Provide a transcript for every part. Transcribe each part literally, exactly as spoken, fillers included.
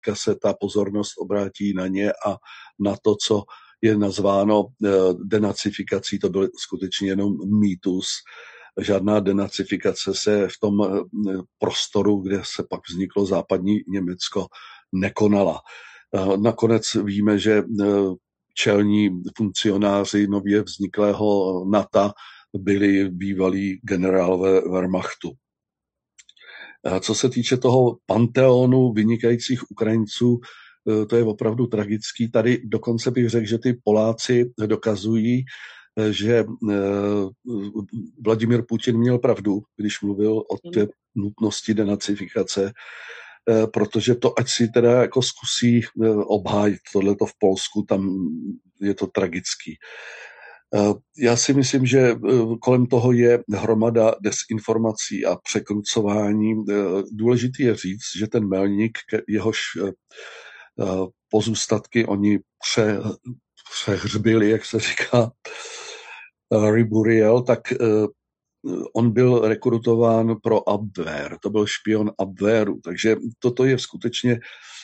se ta pozornost obrátí na ně a na to, co je nazváno denacifikací, to byl skutečně jenom mýtus. Žádná denacifikace se v tom prostoru, kde se pak vzniklo západní Německo, nekonala. Nakonec víme, že čelní funkcionáři nově vzniklého NATO byli bývalí generálové Wehrmachtu. Co se týče toho panteonu vynikajících Ukrajinců, to je opravdu tragický. Tady dokonce bych řekl, že ty Poláci dokazují, že Vladimír Putin měl pravdu, když mluvil o té nutnosti denacifikace, protože to, ať si teda jako zkusí obhájit tohleto v Polsku, tam je to tragický. Já si myslím, že kolem toho je hromada desinformací a překrucování. Důležitý je říct, že ten Melník, jehož pozůstatky oni pře, přehřbili, jak se říká, Ryburiel, tak on byl rekrutován pro Abwehr, to byl špion Abwehru, takže toto je skutečně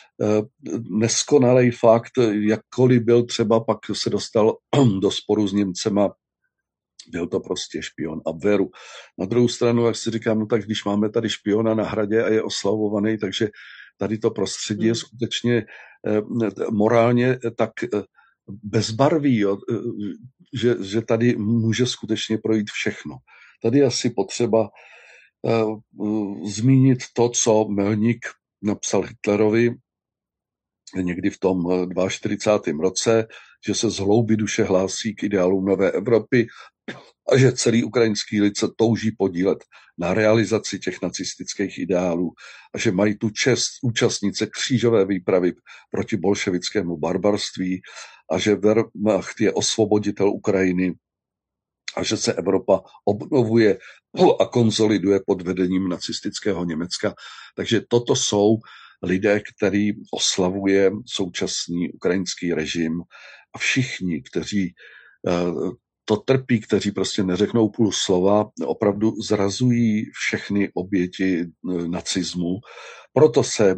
neskonalý fakt, jakkoliv byl třeba, pak se dostal do sporu s Němcema, byl to prostě špion Abwehru. Na druhou stranu, jak si říkám, no tak když máme tady špiona na hradě a je oslavovaný, takže tady to prostředí je skutečně morálně tak bezbarvý, jo, že, že tady může skutečně projít všechno. Tady je asi potřeba uh, uh, zmínit to, co Melník napsal Hitlerovi někdy v tom čtyřicátém druhém roce, že se z hloubi duše hlásí k ideálům nové Evropy a že celý ukrajinský lid se touží podílet na realizaci těch nacistických ideálů a že mají tu čest účastnit se křížové výpravy proti bolševickému barbarství a že Wehrmacht je osvoboditel Ukrajiny a že se Evropa obnovuje a konsoliduje pod vedením nacistického Německa. Takže toto jsou lidé, který oslavuje současný ukrajinský režim a všichni, kteří to trpí, kteří prostě neřeknou půl slova, opravdu zrazují všechny oběti nacismu. Proto se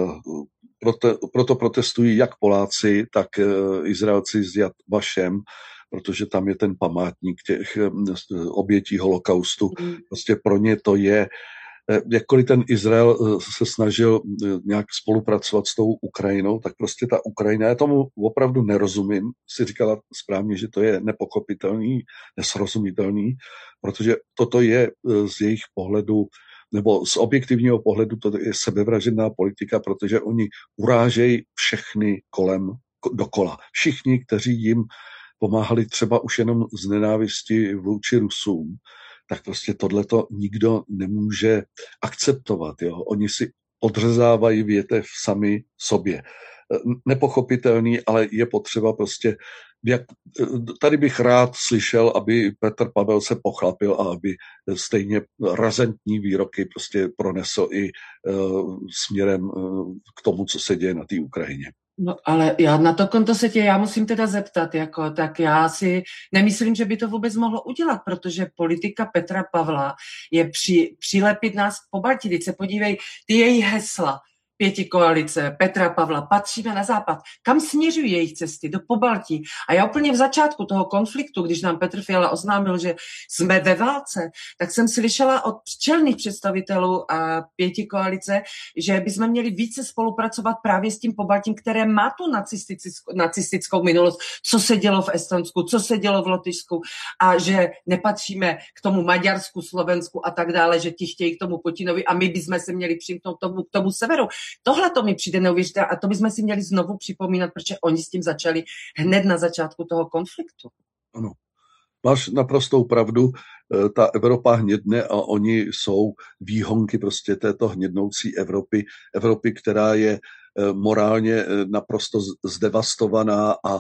proto, proto protestují jak Poláci, tak Izraelci s Jad Vašem, protože tam je ten památník těch obětí holokaustu. Prostě pro ně to je, jakkoliv ten Izrael se snažil nějak spolupracovat s tou Ukrajinou, tak prostě ta Ukrajina, já tomu opravdu nerozumím, si říkala správně, že to je nepochopitelný, nesrozumitelný, protože toto je z jejich pohledu, nebo z objektivního pohledu, to je sebevražedná politika, protože oni urážejí všechny kolem dokola. Všichni, kteří jim pomáhali třeba už jenom z nenávisti vůči Rusům, tak prostě tohleto nikdo nemůže akceptovat. Jo? Oni si odřezávají větev sami sobě. Nepochopitelný, ale je potřeba prostě, jak, tady bych rád slyšel, aby Petr Pavel se pochlapil a aby stejně razantní výroky prostě pronesl i uh, směrem uh, k tomu, co se děje na té Ukrajině. No ale já na to konto se tě, já musím teda zeptat, jako, tak já si nemyslím, že by to vůbec mohlo udělat, protože politika Petra Pavla je při, přilepit nás k Pobaltí. Teď se podívej, ty její hesla, pětikoalice Petra Pavla, patříme na západ. Kam směřují jejich cesty? Do Pobaltí. A já úplně v začátku toho konfliktu, když nám Petr Fiala oznámil, že jsme ve válce, tak jsem slyšela od čelných představitelů a pětikoalice, že bychom měli více spolupracovat právě s tím Pobaltím, které má tu nacistickou, nacistickou minulost, co se dělo v Estonsku, co se dělo v Lotyšsku a že nepatříme k tomu Maďarsku, Slovensku a tak dále, že ti chtějí k tomu Putinovi a my bychom se měli přimknout tomu, k tomu severu. Tohle to mi přijde neuvěřitelné a to bychom si měli znovu připomínat, protože oni s tím začali hned na začátku toho konfliktu. Ano, máš naprostou pravdu, ta Evropa hnědne a oni jsou výhonky prostě této hnědnoucí Evropy, Evropy, která je morálně naprosto zdevastovaná a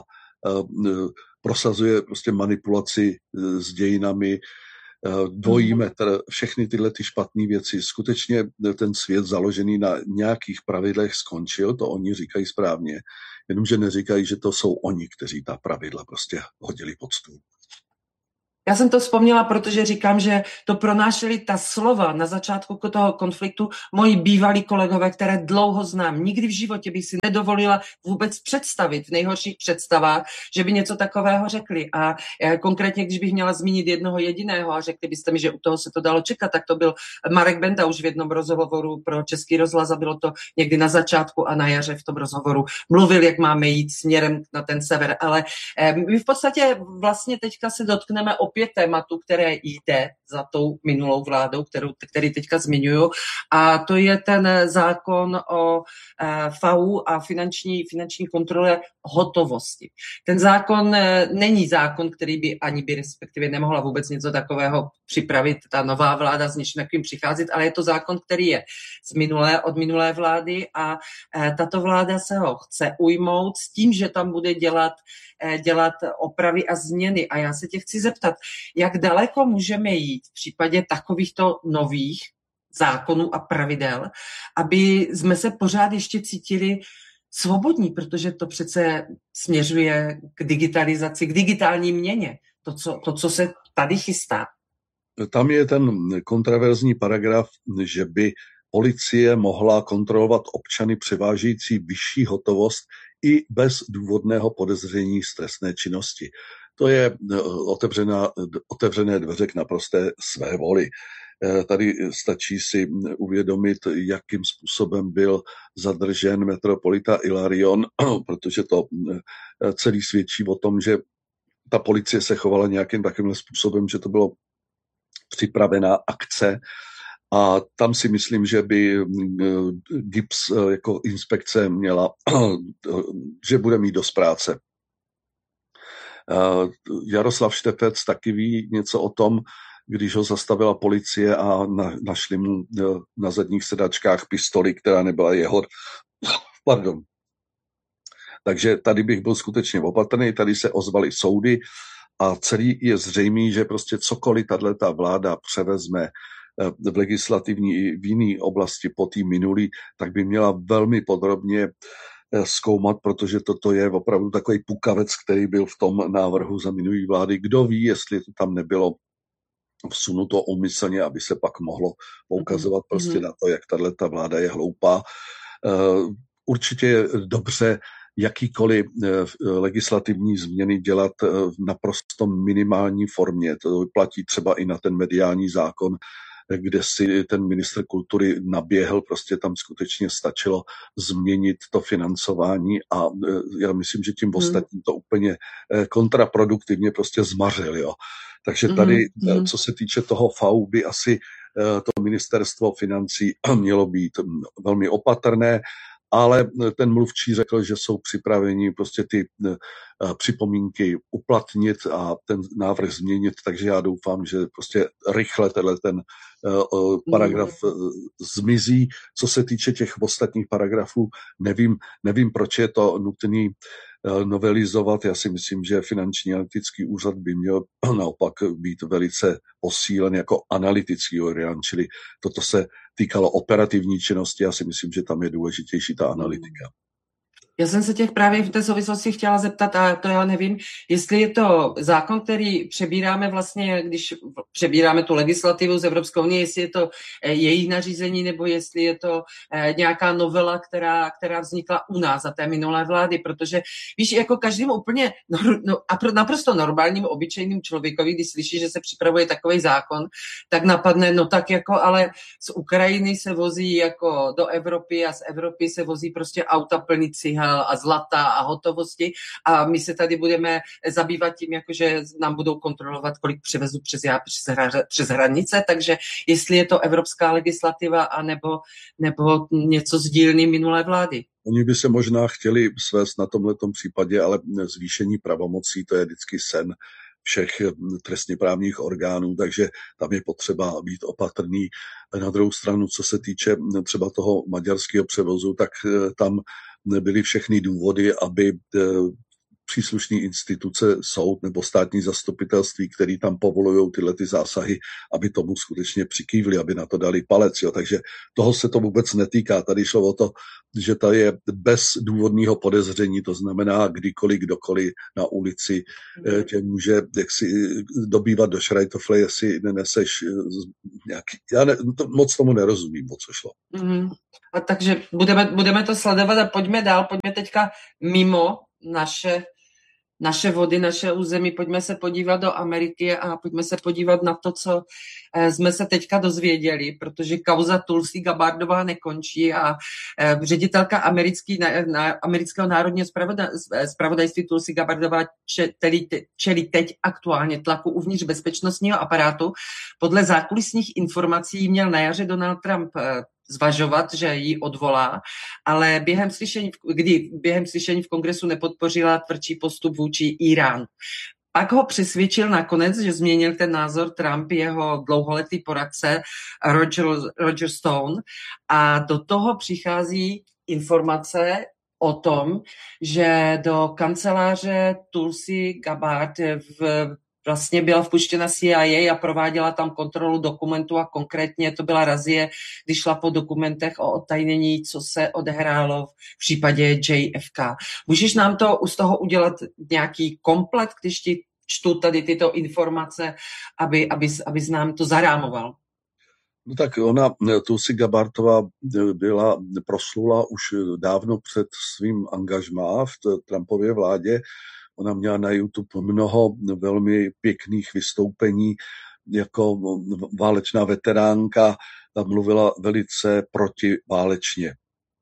prosazuje prostě manipulaci s dějinami, dvojí metr, všechny tyhle ty špatné věci. Skutečně ten svět založený na nějakých pravidlech skončil, to oni říkají správně, jenomže neříkají, že to jsou oni, kteří ta pravidla prostě hodili pod stůl. Já jsem to vzpomněla, protože říkám, že to pronášeli ta slova na začátku toho konfliktu moji bývalí kolegové, které dlouho znám. Nikdy v životě bych si nedovolila vůbec představit v nejhorších představách, že by něco takového řekli. A konkrétně, když bych měla zmínit jednoho jediného a řekli byste mi, že u toho se to dalo čekat, tak to byl Marek Benda už v jednom rozhovoru pro Český rozhlas a bylo to někdy na začátku a na jaře v tom rozhovoru. Mluvil, jak máme jít směrem na ten sever, ale my v podstatě vlastně teďka se dotkneme opět tématu, které jde za tou minulou vládou, kterou, který teďka zmiňuju, a to je ten zákon o F A U a finanční, finanční kontrole hotovosti. Ten zákon není zákon, který by ani by respektive nemohla vůbec něco takového připravit ta nová vláda s něčím takovým přicházet, ale je to zákon, který je z minulé, od minulé vlády a tato vláda se ho chce ujmout s tím, že tam bude dělat, dělat opravy a změny. A já se tě chci zeptat, jak daleko můžeme jít v případě takovýchto nových zákonů a pravidel, aby jsme se pořád ještě cítili svobodní, protože to přece směřuje k digitalizaci, k digitální měně, to, co, to, co se tady chystá. Tam je ten kontroverzní paragraf, že by policie mohla kontrolovat občany převážející vyšší hotovost i bez důvodného podezření z trestné činnosti. To je otevřená, otevřené dveře k naprosté své voli. Tady stačí si uvědomit, jakým způsobem byl zadržen metropolita Ilarion, protože to celý svědčí o tom, že ta policie se chovala nějakým takovým způsobem, že to bylo připravená akce. A tam si myslím, že by G I B S jako inspekce měla, že bude mít dost práce. Jaroslav Štefec taky ví něco o tom, když ho zastavila policie a na, našli mu na zadních sedačkách pistoli, která nebyla jeho. Pardon. Takže tady bych byl skutečně opatrný, tady se ozvaly soudy a celý je zřejmý, že prostě cokoliv tato vláda převezme v legislativní i v jiné oblasti po té minulý, tak by měla velmi podrobně zkoumat, protože toto je opravdu takový pukavec, který byl v tom návrhu za minulý vlády. Kdo ví, jestli to tam nebylo vsunuto úmyslně, aby se pak mohlo poukazovat prostě na to, jak tato vláda je hloupá. Určitě je dobře jakýkoliv legislativní změny dělat v naprosto minimální formě. To platí třeba i na ten mediální zákon, kde si ten ministr kultury naběhl, prostě tam skutečně stačilo změnit to financování a já myslím, že tím ostatním to úplně kontraproduktivně prostě zmařil. Jo. Takže tady, mm. co se týče toho F A U, by asi to ministerstvo financí mělo být velmi opatrné, ale ten mluvčí řekl, že jsou připraveni prostě ty připomínky uplatnit a ten návrh změnit, takže já doufám, že prostě rychle tenhle ten paragraf zmizí. Co se týče těch ostatních paragrafů, nevím, nevím, proč je to nutný novelizovat. Já si myslím, že finanční analytický úřad by měl naopak být velice posílen jako analytický orgán, čili toto se týkalo operativní činnosti. Já si myslím, že tam je důležitější ta analytika. Já jsem se těch právě v té souvislosti chtěla zeptat, a to já nevím, jestli je to zákon, který přebíráme vlastně, když přebíráme tu legislativu z Evropské unie, jestli je to její nařízení, nebo jestli je to nějaká novela, která, která vznikla u nás za té minulé vlády, protože víš, jako každým úplně no, no, a naprosto normálním, obyčejným člověkovi, když slyší, že se připravuje takový zákon, tak napadne, no tak jako, ale z Ukrajiny se vozí jako do Evropy a z Evropy se vozí prostě auta plný cihel a zlata a hotovosti a my se tady budeme zabývat tím, jakože nám budou kontrolovat, kolik přivezu přes, přes, přes hranice, takže jestli je to evropská legislativa anebo, nebo něco z dílny minulé vlády. Oni by se možná chtěli svést na tomhletom případě, ale zvýšení pravomocí, to je vždycky sen všech trestně právních orgánů, takže tam je potřeba být opatrný. Na druhou stranu, co se týče třeba toho maďarského převozu, tak tam byly všechny důvody, aby příslušné instituce, soud nebo státní zastupitelství, který tam povolují tyhle ty zásahy, aby tomu skutečně přikývli, aby na to dali palec. Jo. Takže toho se to vůbec netýká. Tady šlo o to, že to je bez důvodného podezření, to znamená kdykoliv, kdokoliv na ulici tě může jaksi dobývat do šrajtofle, jestli neneseš nějaký... Já ne, to, moc tomu nerozumím, o co šlo. Mm. A takže budeme, budeme to sledovat a pojďme dál, pojďme teďka mimo naše, naše vody, naše území, pojďme se podívat do Ameriky a pojďme se podívat na to, co jsme se teďka dozvěděli, protože kauza Tulsi Gabbardová nekončí a ředitelka americký, na, amerického národního zpravodajství Tulsi Gabbardová čelí, čelí teď aktuálně tlaku uvnitř bezpečnostního aparátu. Podle zákulisních informací měl na jaře Donald Trump zvažovat, že ji odvolá, ale během slyšení, kdy během slyšení v kongresu nepodpořila tvrdší postup vůči Íránu. Pak ho přesvědčil nakonec, že změnil ten názor Trump, jeho dlouholetý poradce Roger, Roger Stone, a do toho přichází informace o tom, že do kanceláře Tulsi Gabbard v vlastně byla vpuštěna C I A a prováděla tam kontrolu dokumentů a konkrétně to byla razie, když šla po dokumentech o odtajnění, co se odehrálo v případě J F K. Můžeš nám to z toho udělat nějaký komplet, když ti čtu tady tyto informace, aby, aby, aby nám to zarámoval? No tak ona, Tulsi Gabbardová byla proslula už dávno před svým angažmá v Trumpově vládě. Ona měla na YouTube mnoho velmi pěkných vystoupení jako válečná veteránka, ta mluvila velice protiválečně.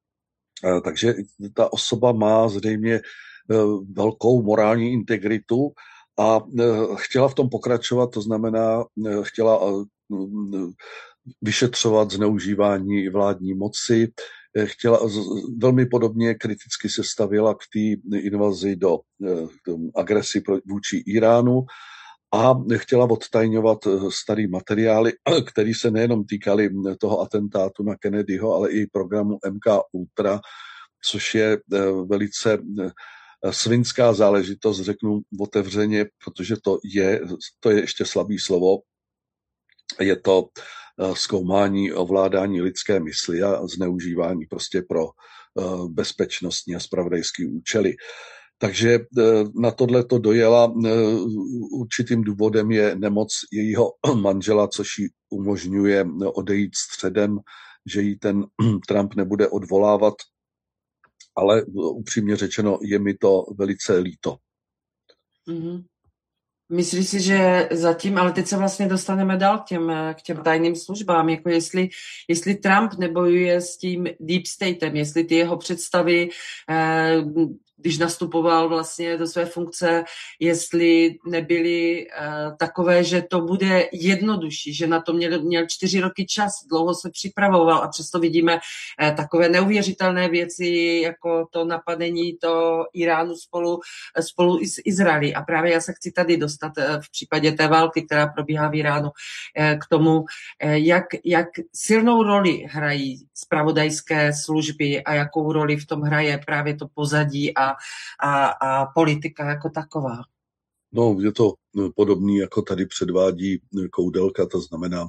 Takže ta osoba má zřejmě velkou morální integritu a chtěla v tom pokračovat, to znamená, chtěla vyšetřovat zneužívání vládní moci, chtěla, velmi podobně kriticky se stavěla k té invazi do agresi vůči Iránu a chtěla odtajňovat starý materiály, které se nejenom týkaly toho atentátu na Kennedyho, ale i programu M K Ultra, což je velice svinská záležitost, řeknu otevřeně, protože to je, to je ještě slabý slovo, je to zkoumání ovládání lidské mysli a zneužívání prostě pro bezpečnostní a zpravodajské účely. Takže na tohle to dojela. Určitým důvodem je nemoc jejího manžela, což jí umožňuje odejít středem, že jí ten Trump nebude odvolávat, ale upřímně řečeno je mi to velice líto. Mm-hmm. Myslíš si, že zatím, ale teď se vlastně dostaneme dál k těm, k těm tajným službám, jako jestli, jestli Trump nebojuje s tím deep statem, jestli ty jeho představy, eh, když nastupoval vlastně do své funkce, jestli nebyly uh, takové, že to bude jednodušší, že na to měl, měl čtyři roky čas, dlouho se připravoval a přesto vidíme uh, takové neuvěřitelné věci, jako to napadení to Iránu spolu, spolu i s Izraelí. A právě já se chci tady dostat uh, v případě té války, která probíhá v Iránu, uh, k tomu, uh, jak, jak silnou roli hrají zpravodajské služby a jakou roli v tom hraje právě to pozadí a A, a politika jako taková. No, je to podobný, jako tady předvádí Koudelka, to znamená,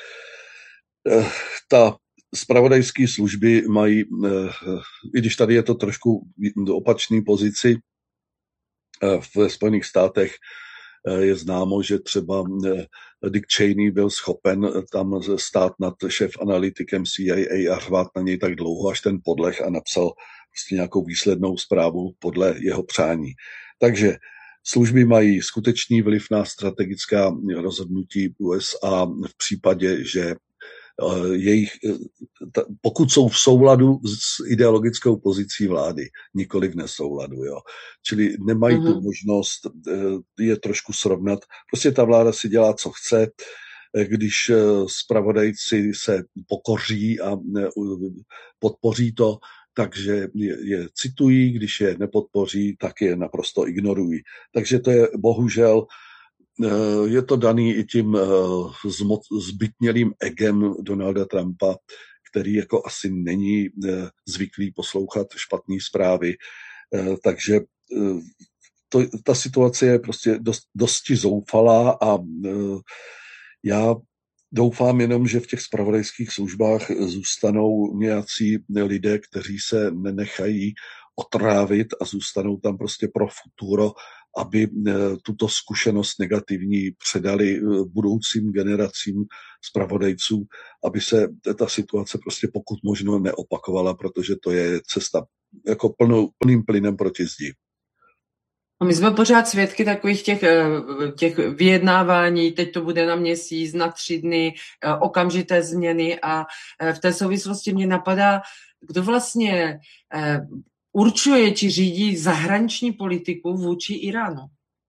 ta zpravodajské služby mají, i když tady je to trošku v opačné pozici, v Spojených státech je známo, že třeba Dick Cheney byl schopen tam stát nad šéf analytikem C I A a řvát na něj tak dlouho, až ten podleh a napsal prostě nějakou výslednou zprávu podle jeho přání. Takže služby mají skutečný vliv na strategická rozhodnutí U S A v případě, že jejich, pokud jsou v souladu s ideologickou pozicí vlády, nikoli v nesouladu. Jo. Čili nemají mm-hmm. tu možnost je trošku srovnat. Prostě ta vláda si dělá, co chce. Když zpravodajci se pokoří a podpoří to, takže je, je citují, když je nepodpoří, tak je naprosto ignorují. Takže to je bohužel, je to daný i tím zbytnělým egem Donalda Trumpa, který jako asi není zvyklý poslouchat špatné zprávy. Takže to, ta situace je prostě dost, dosti zoufalá a já doufám jenom, že v těch zpravodajských službách zůstanou nějací lidé, kteří se nenechají otrávit a zůstanou tam prostě pro futuro, aby tuto zkušenost negativní předali budoucím generacím zpravodajců, aby se ta situace prostě pokud možno neopakovala, protože to je cesta jako plnou, plným plynem proti zdi. A my jsme pořád svědky takových těch, těch vyjednávání, teď to bude na měsíc, na tři dny, okamžité změny a v té souvislosti mě napadá, kdo vlastně určuje či řídí zahraniční politiku vůči Iránu.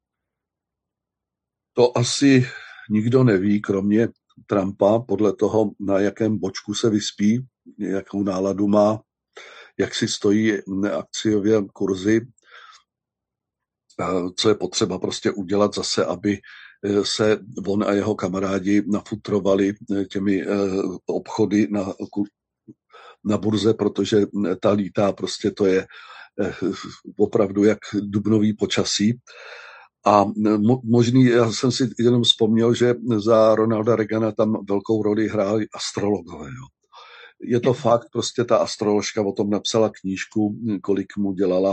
To asi nikdo neví, kromě Trumpa, podle toho, na jakém bočku se vyspí, jakou náladu má, jak si stojí akciově kurzy, co je potřeba prostě udělat zase, aby se on a jeho kamarádi nafutrovali těmi obchody na, na burze, protože ta lítá prostě to je opravdu jak dubnový počasí. A možný, já jsem si jenom vzpomněl, že za Ronalda Reagana tam velkou roli hráli astrologové. Jo. Je to fakt, prostě ta astroložka o tom napsala knížku, kolik mu dělala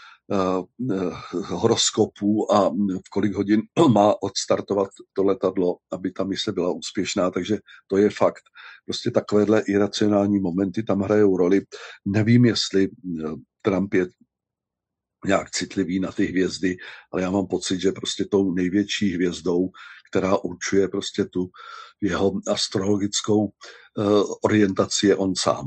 horoskopů a v kolik hodin má odstartovat to letadlo, aby ta mise byla úspěšná, takže to je fakt. Prostě takovéhle iracionální momenty tam hrajou roli. Nevím, jestli Trump je nějak citlivý na ty hvězdy, ale já mám pocit, že prostě tou největší hvězdou, která určuje prostě tu jeho astrologickou uh, orientaci, je on sám.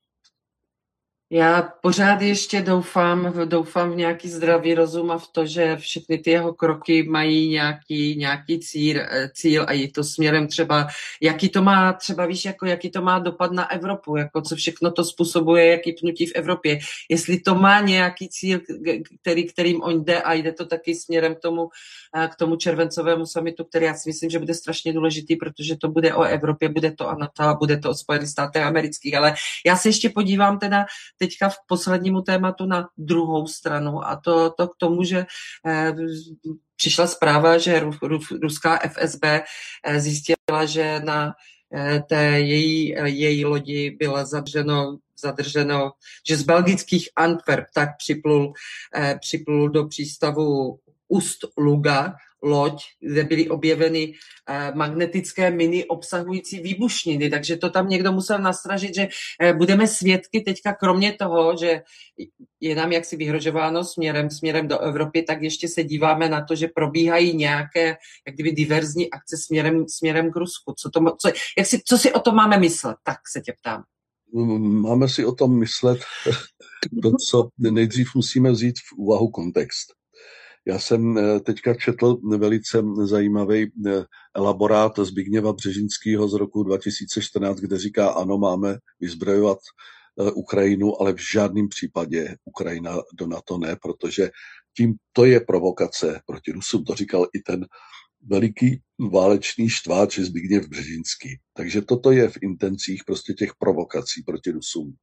Já pořád ještě doufám, doufám v nějaký zdravý rozum a v to, že všechny ty jeho kroky mají nějaký, nějaký cíl, cíl a je to směrem třeba, jaký to má třeba, víš, jako jaký to má dopad na Evropu, jako co všechno to způsobuje, jaký pnutí v Evropě. Jestli to má nějaký cíl, který, kterým on jde a jde to taky směrem k tomu, k tomu červencovému summitu, který já si myslím, že bude strašně důležitý, protože to bude o Evropě, bude to o NATO, bude to o Spojených státech amerických, ale já se ještě podívám teda teďka v poslednímu tématu na druhou stranu a to, to k tomu, že eh, přišla zpráva, že ru, ru, ruská F S B eh, zjistila, že na eh, té její, eh, její lodi bylo zadrženo, zadrženo, že z belgických Antwerp tak připlul, eh, připlul do přístavu Ust-Luga loď, kde byly objeveny eh, magnetické miny obsahující výbušniny, takže to tam někdo musel nastražit, že eh, budeme svědky teďka, kromě toho, že je nám jaksi vyhrožováno směrem, směrem do Evropy, tak ještě se díváme na to, že probíhají nějaké jak kdyby diverzní akce směrem, směrem k Rusku. Co, to, co, jak si, co si o tom máme myslet? Tak se tě ptám. Máme si o tom myslet to, co nejdřív musíme vzít v úvahu kontext. Já jsem teďka četl velice zajímavý elaborát Zbigněva Břežinského z roku dva tisíce čtrnáct, kde říká, ano, máme vyzbrojovat Ukrajinu, ale v žádném případě Ukrajina do NATO ne, protože tím to je provokace proti Rusům. To říkal i ten veliký válečný štváč Zbigněv Břežinský. Takže toto je v intencích prostě těch provokací proti Rusům.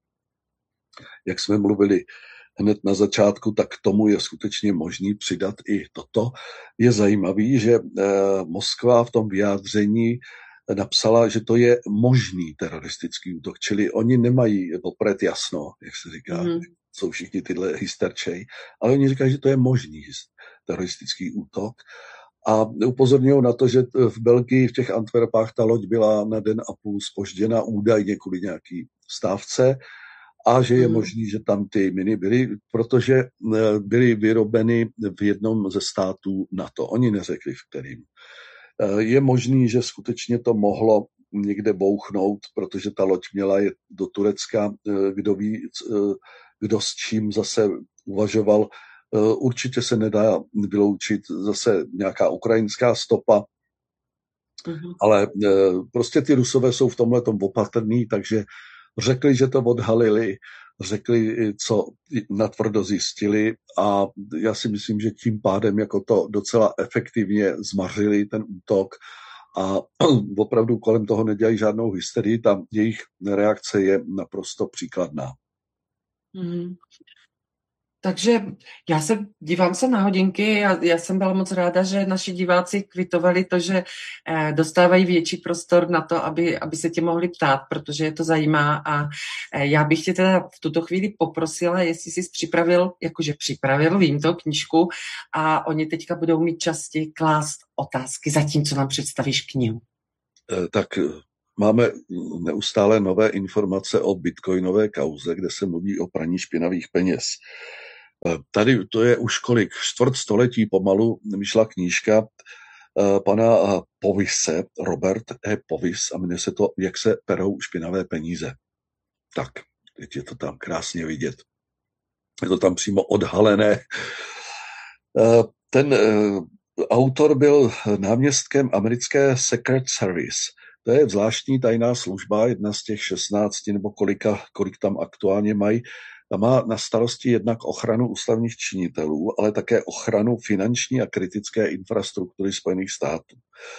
Jak jsme mluvili hned na začátku, tak k tomu je skutečně možný přidat i toto. Je zajímavý, že Moskva v tom vyjádření napsala, že to je možný teroristický útok, čili oni nemají opřed jasno, jak se říká, mm. jsou všichni tyhle hysterčej, ale oni říkají, že to je možný teroristický útok. A upozorňují na to, že v Belgii, v těch Antwerpách, ta loď byla na den a půl zpožděna údajně kvůli nějaký stávce, a že je mm. možný, že tam ty miny byly, protože byly vyrobeny v jednom ze států NATO. Oni neřekli, v kterým. Je možný, že skutečně to mohlo někde bouchnout, protože ta loď měla jet do Turecka, kdo ví, kdo s čím zase uvažoval. Určitě se nedá vyloučit zase nějaká ukrajinská stopa, mm. ale prostě ty Rusové jsou v tomhletom opatrní, takže řekli, že to odhalili, řekli, co natvrdo zjistili a já si myslím, že tím pádem jako to docela efektivně zmařili ten útok a opravdu kolem toho nedělají žádnou hysterii, tam jejich reakce je naprosto příkladná. Mm. Takže já se dívám se na hodinky a já jsem byla moc ráda, že naši diváci kvitovali to, že eh, dostávají větší prostor na to, aby, aby se tě mohli ptát, protože je to zajímá a eh, já bych tě teda v tuto chvíli poprosila, jestli jsi připravil, jakože připravil, vím to, knížku a oni teďka budou mít častěji klást otázky, zatímco nám představíš knihu. Tak máme neustále nové informace o bitcoinové kauze, kde se mluví o praní špinavých peněz. Tady to je už kolik, čtvrt století pomalu vyšla knížka pana Povise, Robert E. Povis, a jmenuje se to Jak se perou špinavé peníze. Tak, teď je to tam krásně vidět. Je to tam přímo odhalené. Ten autor byl náměstkem americké Secret Service. To je zvláštní tajná služba, jedna z těch šestnácti nebo kolika, kolik tam aktuálně mají. Ta má na starosti jednak ochranu ústavních činitelů, ale také ochranu finanční a kritické infrastruktury Spojených států.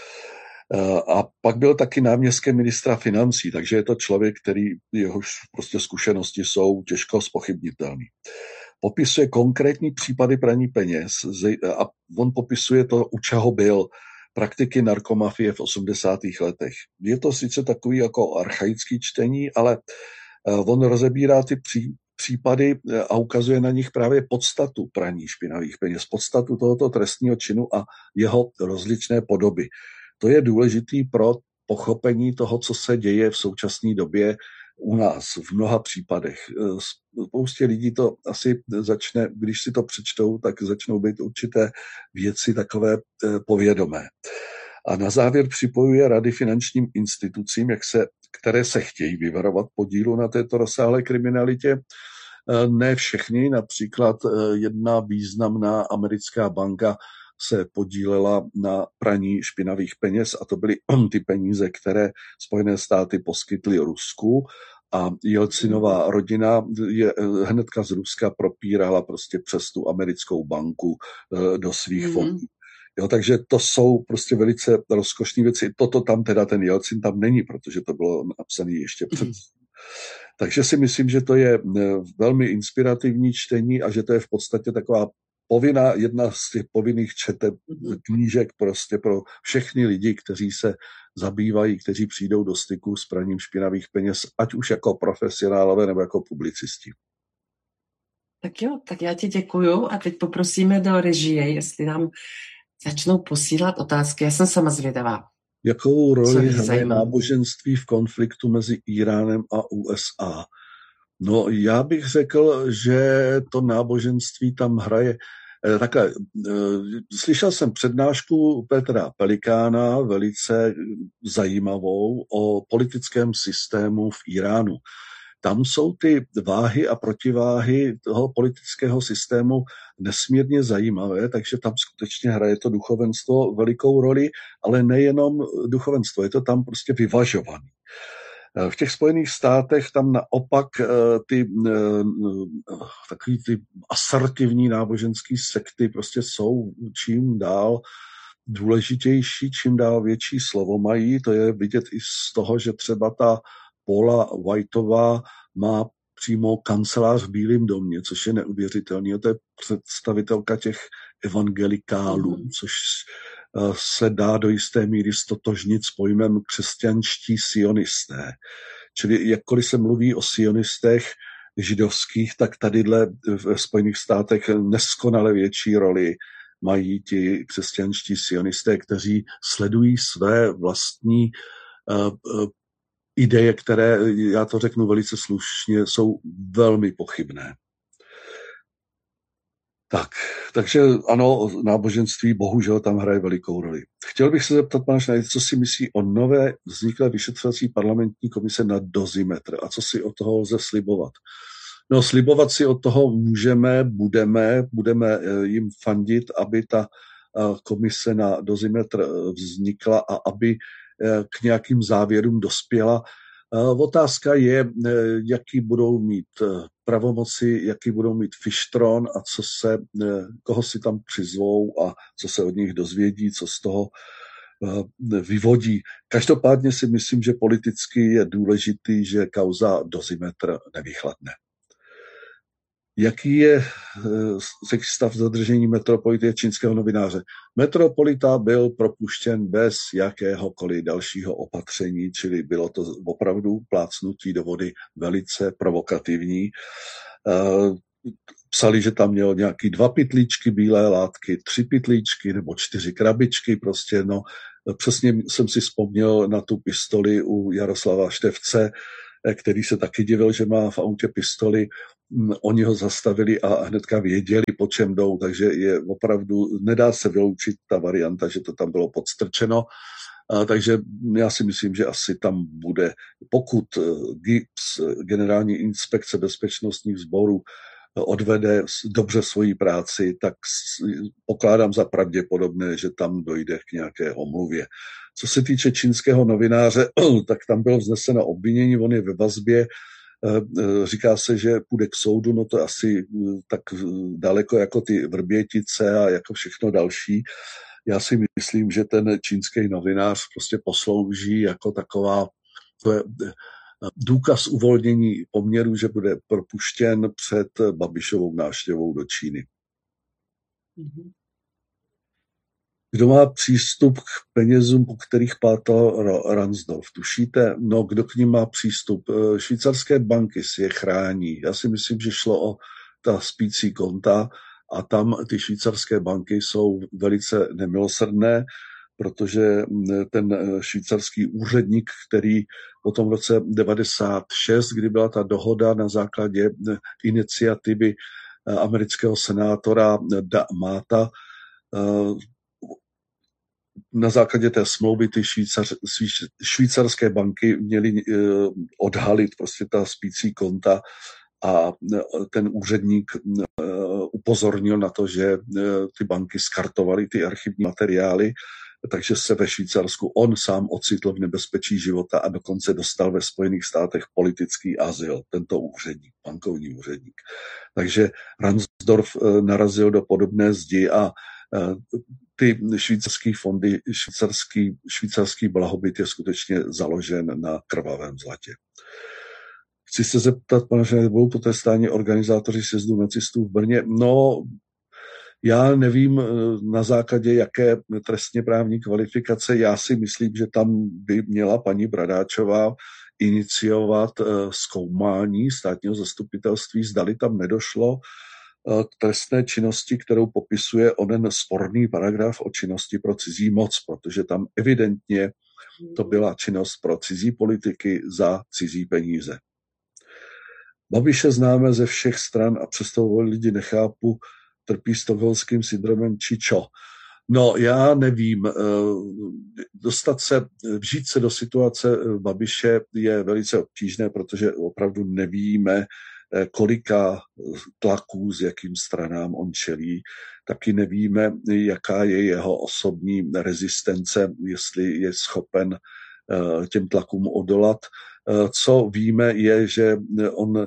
A pak byl taky náměstkem ministra financí, takže je to člověk, který jehož prostě zkušenosti jsou těžko zpochybnitelné. Popisuje konkrétní případy praní peněz a on popisuje to, u čeho byl, praktiky narkomafie v osmdesátých letech. Je to sice takový jako archaický čtení, ale on rozebírá ty pří, případy a ukazuje na nich právě podstatu praní špinavých peněz, podstatu tohoto trestního činu a jeho rozličné podoby. To je důležitý pro pochopení toho, co se děje v současné době u nás v mnoha případech. Spoustě lidí to asi začne, když si to přečtou, tak začnou být určité věci takové povědomé. A na závěr připojuje rady finančním institucím, jak se, které se chtějí vyvarovat podílu na této rozsáhlé kriminalitě. Ne všechny, například jedna významná americká banka se podílela na praní špinavých peněz a to byly ty peníze, které Spojené státy poskytly Rusku a Jelcinová rodina je hnedka z Ruska propírala prostě přes tu americkou banku do svých mm-hmm. fondů. Jo, takže to jsou prostě velice rozkošné věci. Toto tam teda ten Jelcin tam není, protože to bylo napsané ještě před. Mm-hmm. Takže si myslím, že to je velmi inspirativní čtení a že to je v podstatě taková povinná, jedna z těch povinných četeb knížek prostě pro všechny lidi, kteří se zabývají, kteří přijdou do styku s praním špinavých peněz, ať už jako profesionálové nebo jako publicisti. Tak jo, tak já ti děkuju a teď poprosíme do režie, jestli nám začnou posílat otázky. Já jsem sama zvědavá. Jakou roli hraje náboženství v konfliktu mezi Íránem a U S A? No, já bych řekl, že to náboženství tam hraje takhle. Slyšel jsem přednášku Petra Pelikána, velice zajímavou, o politickém systému v Íránu. Tam jsou ty váhy a protiváhy toho politického systému nesmírně zajímavé, takže tam skutečně hraje to duchovenstvo velikou roli, ale nejenom duchovenstvo, je to tam prostě vyvažovaný. V těch Spojených státech tam naopak ty takový ty asertivní náboženský sekty prostě jsou čím dál důležitější, čím dál větší slovo mají. To je vidět i z toho, že třeba ta Paula Whiteová má přímo kancelář v Bílém domě, což je neuvěřitelné. To je představitelka těch evangelikálů, mm. což se dá do jisté míry stotožnit s pojmem křesťanští sionisté. Čili jakkoliv se mluví o sionistech židovských, tak tadyhle v Spojených státech neskonale větší roli mají ti křesťanští sionisté, kteří sledují své vlastní uh, uh, ideje, které, já to řeknu velice slušně, jsou velmi pochybné. Tak, takže ano, náboženství bohužel tam hraje velikou roli. Chtěl bych se zeptat, pane Schneider, co si myslí o nové vzniklé vyšetřovací parlamentní komise na dozimetr a co si od toho lze slibovat? No, slibovat si od toho můžeme, budeme, budeme jim fandit, aby ta komise na dozimetr vznikla a aby k nějakým závěrům dospěla. Otázka je, jaký budou mít pravomoci, jaký budou mít fištron a co se, koho si tam přizvou a co se od nich dozvědí, co z toho vyvodí. Každopádně si myslím, že politicky je důležitý, že kauza dozimetr nevychladne. jaký je stav zadržení metropolity čínského novináře. Metropolita byl propuštěn bez jakéhokoliv dalšího opatření, čili bylo to opravdu plácnutí do vody velice provokativní. Psali, že tam měl nějaký dva pytlíčky bílé látky, tři pytlíčky nebo čtyři krabičky, prostě no. Přesně jsem si vzpomněl na tu pistoli u Jaroslava Števce, který se taky divil, že má v autě pistoli. Oni ho zastavili a hnedka věděli, po čem jdou, takže je opravdu, nedá se vyloučit ta varianta, že to tam bylo podstrčeno. A takže já si myslím, že asi tam bude, pokud G I B S, Generální inspekce bezpečnostních sborů, odvede dobře svoji práci, tak pokládám za pravděpodobné, že tam dojde k nějaké omluvě. Co se týče čínského novináře, tak tam bylo vzneseno obvinění, on je ve vazbě, říká se, že půjde k soudu, no to asi tak daleko jako ty Vrbětice a jako všechno další. Já si myslím, že ten čínský novinář prostě poslouží jako taková to je důkaz uvolnění poměru, že bude propuštěn před Babišovou návštěvou do Číny. Mm-hmm. Kdo má přístup k penězům, po kterých pátal Ransdorf? Tušíte? No, kdo k ním má přístup? Švýcarské banky si je chrání. Já si myslím, že šlo o ta spící konta a tam ty švýcarské banky jsou velice nemilosrdné, protože ten švýcarský úředník, který potom v roce devadesát šest, kdy byla ta dohoda na základě iniciativy amerického senátora Máta, na základě té smlouvy ty švýcar, švýcarské banky měly odhalit prostě ta spící konta a ten úředník upozornil na to, že ty banky skartovaly ty archivní materiály, takže se ve Švýcarsku on sám ocitl v nebezpečí života a dokonce dostal ve Spojených státech politický azyl, tento úředník, bankovní úředník. Takže Ransdorf narazil do podobné zdi a ty švýcarské fondy, švýcarský, švýcarský blahobyt je skutečně založen na krvavém zlatě. Chci se zeptat, pane Šajde, budou potrestáni organizátoři sjezdu nacistů v Brně? No, já nevím na základě jaké trestně právní kvalifikace. Já si myslím, že tam by měla paní Bradáčová iniciovat zkoumání státního zastupitelství, zdali tam nedošlo k trestné činnosti, kterou popisuje onen sporný paragraf o činnosti pro cizí moc, protože tam evidentně to byla činnost pro cizí politiky za cizí peníze. Babiše známe ze všech stran a přesto lidi nechápu, trpí stockholmským syndromem či čo. No, já nevím. Dostat se, vžít se do situace Babiše je velice obtížné, protože opravdu nevíme, kolika tlaků, s jakým stranám on čelí. Taky nevíme, jaká je jeho osobní rezistence, jestli je schopen těm tlakům odolat. Co víme, je, že on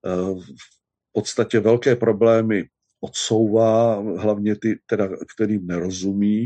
v podstatě velké problémy odsouvá, hlavně ty, teda, kterým nerozumí,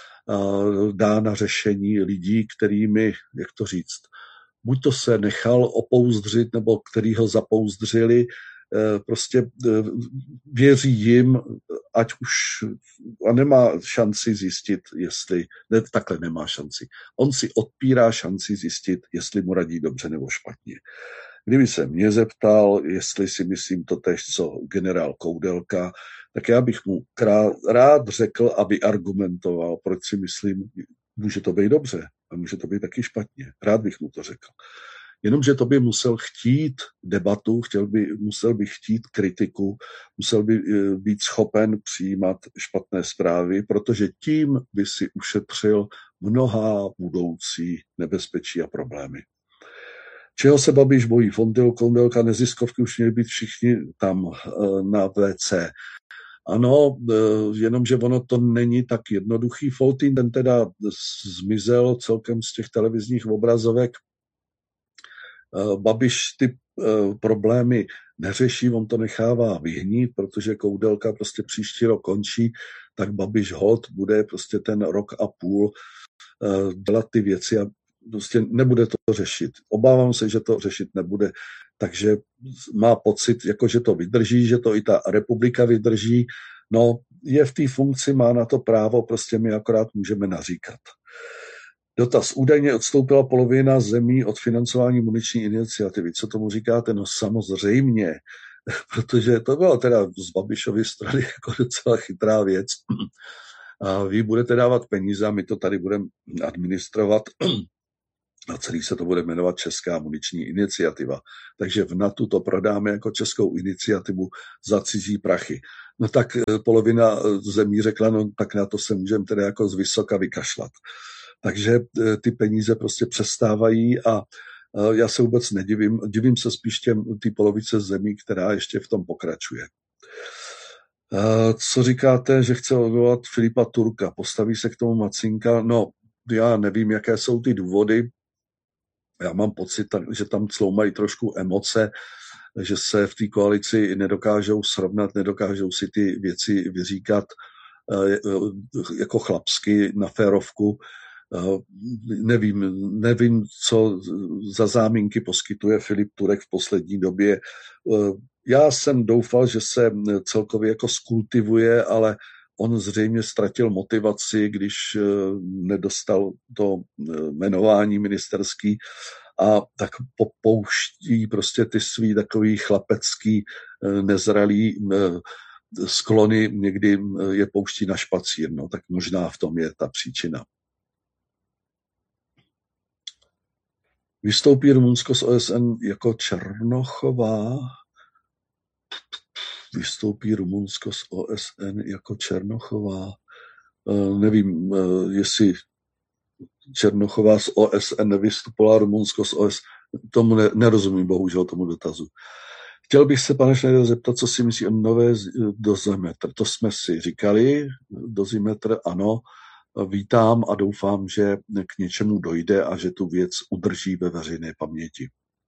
dá na řešení lidí, kterými, jak to říct, buď to se nechal opouzdřit, nebo který ho zapouzdřili, prostě věří jim, ať už a nemá šanci zjistit, jestli, ne, takhle nemá šanci. On si odpírá šanci zjistit, jestli mu radí dobře nebo špatně. Kdyby se mě zeptal, jestli si myslím to tež, co generál Koudelka, tak já bych mu krát, rád řekl, aby argumentoval, proč si myslím, může to být dobře a může to být taky špatně. Rád bych mu to řekl. Jenomže to by musel chtít debatu, chtěl by, musel by chtít kritiku, musel by být schopen přijímat špatné zprávy, protože tím by si ušetřil mnohá budoucí nebezpečí a problémy. Čeho se Babiš bojí? Fontil, Koudelka, neziskovky už měli být všichni tam na vé cé. Ano, jenomže ono to není tak jednoduchý. Foltín ten teda zmizel celkem z těch televizních obrazovek. Babiš ty problémy neřeší, on to nechává vyhnít, protože Koudelka prostě příští rok končí, tak Babiš hod bude prostě ten rok a půl dělat ty věci a prostě nebude to řešit. Obávám se, že to řešit nebude. takže má pocit, jako že to vydrží, že to i ta republika vydrží. No, je v té funkci, má na to právo, prostě my akorát můžeme naříkat. Dotaz. Údajně odstoupila polovina zemí od financování muniční iniciativy. Co tomu říkáte? No samozřejmě, protože to bylo teda z Babišovy strany jako docela chytrá věc. A vy budete dávat peníze a my to tady budeme administrovat a celý se to bude jmenovat Česká muniční iniciativa. Takže v NATO to prodáme jako českou iniciativu za cizí prachy. No tak polovina zemí řekla, no tak na to se můžeme teda jako z vysoka vykašlat. Takže ty peníze prostě přestávají a já se vůbec nedivím, divím se spíš těm ty polovice zemí, která ještě v tom pokračuje. Co říkáte, že chce odvolat Filipa Turka? Postaví se k tomu Macinka? No, já nevím, jaké jsou ty důvody. Já mám pocit, že tam cloumají trošku emoce, že se v té koalici nedokážou srovnat, nedokážou si ty věci vyříkat jako chlapsky na férovku. Nevím, nevím, co za záminky poskytuje Filip Turek v poslední době. Já jsem doufal, že se celkově jako skultivuje, ale on zřejmě ztratil motivaci, když nedostal to jmenování ministerský a tak popouští prostě ty svý takový chlapecký, nezralý sklony, někdy je pouští na špacír, no, tak možná v tom je ta příčina. Vystoupí Rumunsko z O S N jako Černochová? Vystoupí Rumunsko z O S N jako Černochová? Uh, nevím, uh, jestli Černochová z O S N nevystupovala, Rumunsko z O S N. Tomu ne, nerozumím, bohužel, tomu dotazu. Chtěl bych se, pane Schneider, zeptat, co si myslí o nové dozimetr. To jsme si říkali, dozimetr, ano. Vítám a doufám, že k něčemu dojde a že tu věc udrží ve veřejné paměti.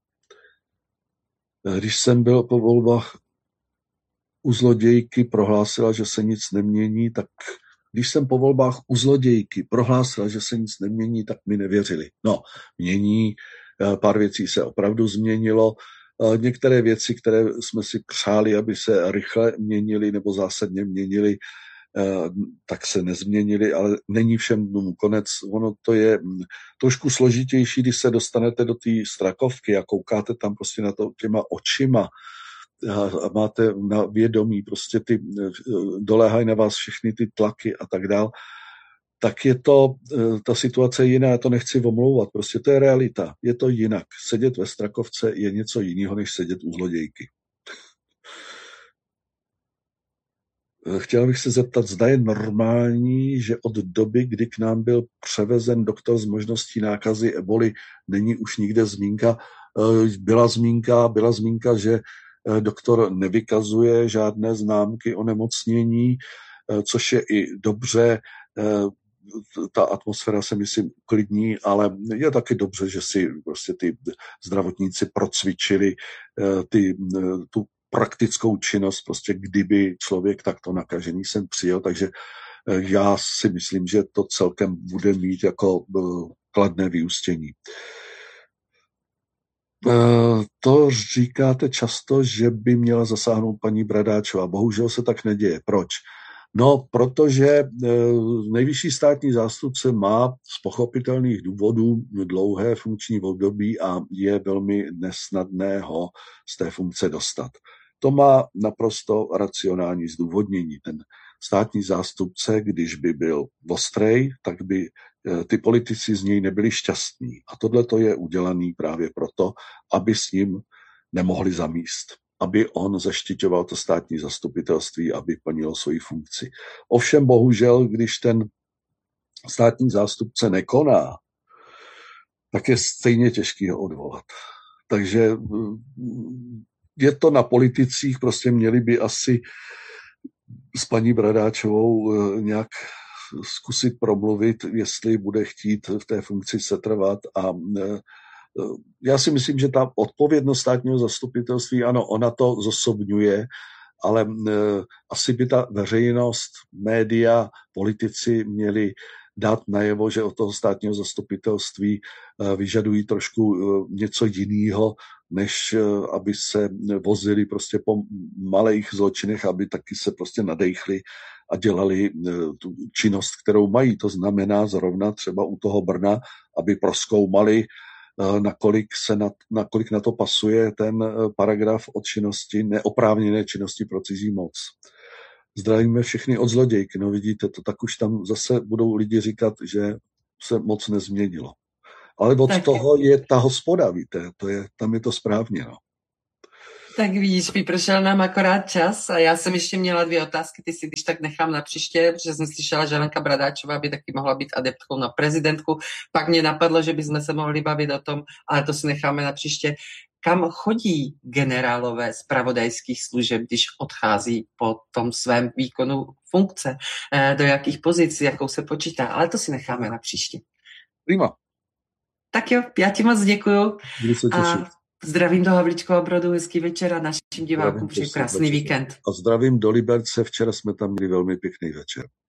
Když jsem byl po volbách u zlodějky, prohlásila, že se nic nemění, tak když jsem po volbách u zlodějky prohlásila, že se nic nemění, tak mi nevěřili. No, mění, pár věcí se opravdu změnilo. Některé věci, které jsme si přáli, aby se rychle měnily nebo zásadně měnily, tak se nezměnily, ale není všem dnům konec. Ono to je trošku složitější, když se dostanete do té Strakovky a koukáte tam prostě na to těma očima a máte na vědomí prostě ty, doléhají na vás všechny ty tlaky a tak dál, tak je to, ta situace jiná, já to nechci omlouvat, prostě to je realita, je to jinak. Sedět ve Strakovce je něco jiného, než sedět u zlodějky. Chtěl bych se zeptat, zda je normální, že od doby, kdy k nám byl převezen doktor s možností nákazy eboli, není už nikde zmínka. Byla zmínka, byla zmínka, že doktor nevykazuje žádné známky onemocnění, což je i dobře. Ta atmosféra se, myslím, uklidní, ale je taky dobře, že si prostě ty zdravotníci procvičili ty, tu praktickou činnost, prostě kdyby člověk takto nakažený sem přijel, takže já si myslím, že to celkem bude mít jako kladné vyústění. To říkáte často, že by měla zasáhnout paní Bradáčová. Bohužel se tak neděje. Proč? No, protože nejvyšší státní zástupce má z pochopitelných důvodů dlouhé funkční období a je velmi nesnadné ho z té funkce dostat. To má naprosto racionální zdůvodnění. Ten státní zástupce, když by byl ostrej, tak by ty politici z něj nebyli šťastní. A tohle to je udělaný právě proto, aby s ním nemohli zamíst. Aby on zaštiťoval to státní zastupitelství, aby plnilo svoji funkci. Ovšem bohužel, když ten státní zástupce nekoná, tak je stejně těžký ho odvolat. Takže je to na politicích, prostě měli by asi s paní Bradáčovou nějak zkusit promluvit, jestli bude chtít v té funkci setrvat. A já si myslím, že ta odpovědnost státního zastupitelství, ano, ona to zosobňuje, ale asi by ta veřejnost, média, politici měli dát najevo, že od toho státního zastupitelství vyžadují trošku něco jiného, než aby se vozili prostě po malých zločinech, aby taky se prostě nadechli a dělali tu činnost, kterou mají. To znamená zrovna třeba u toho Brna, aby prozkoumali, nakolik, se na, nakolik na to pasuje ten paragraf o činnosti, neoprávněné činnosti pro cizí moc. Zdravíme všechny od zlodějky. No vidíte, to tak už tam zase budou lidi říkat, že se moc nezměnilo. Ale od tak toho je ta hospoda, víte, to je, tam je to správně, no. Tak vidíš, vypršel nám akorát čas a já jsem ještě měla dvě otázky, ty si když tak nechám na příště, protože jsem slyšela, že Lenka Bradáčová by taky mohla být adeptkou na prezidentku. Pak mě napadlo, že bychom se mohli bavit o tom, ale to si necháme na příště. Kam chodí generálové zpravodajských služeb, když odchází po tom svém výkonu funkce? Do jakých pozic, jakou se počítá? Ale to si necháme na příště. Prima. Tak jo, já ti moc děkuju. Budu se těšit. Zdravím do Havlíčkova Brodu, hezký večer a našim divákům přeji krásný víkend. A zdravím do Liberce, včera jsme tam měli velmi pěkný večer.